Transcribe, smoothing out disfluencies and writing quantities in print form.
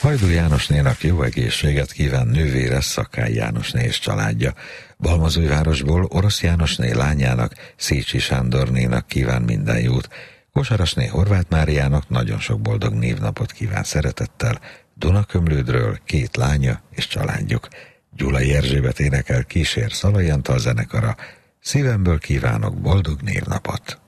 Hajdú Jánosnénak jó egészséget kíván nővére Szakály Jánosné és családja. Balmazújvárosból Orosz Jánosné lányának, Szécsi Sándornénak kíván minden jót. Kosarasné Horváth Máriának nagyon sok boldog névnapot kíván szeretettel. Dunakömlődről 2 lánya és családjuk. Gyulai Erzsébet énekel, kísér Szalai Antal zenekara. Szívemből kívánok boldog névnapot!